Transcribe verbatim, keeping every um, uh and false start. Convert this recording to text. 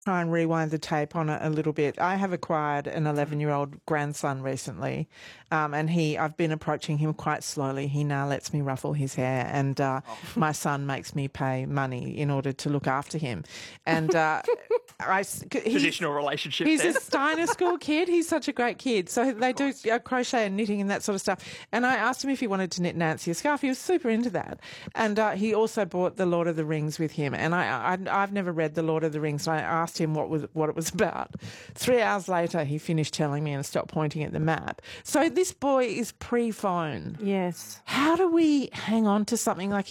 try and rewind the tape on it a little bit. I have acquired an eleven-year-old grandson recently, um, and he I've been approaching him quite slowly. He now lets me ruffle his hair, and uh, oh. my son makes me pay money in order to look after him. And uh, I, traditional relationship. He's then. a Steiner School kid. He's such a great kid. So they do uh, crochet and knitting and that sort of stuff. And I asked him if he wanted to knit Nancy a scarf. He was super into that. And uh, he also bought The Lord of the Rings with him. And I, I, I've never read The Lord of the Rings. So I asked him what was what it was about. Three hours later, he finished telling me and stopped pointing at the map. So this boy is pre-phone. Yes. How do we hang on to something like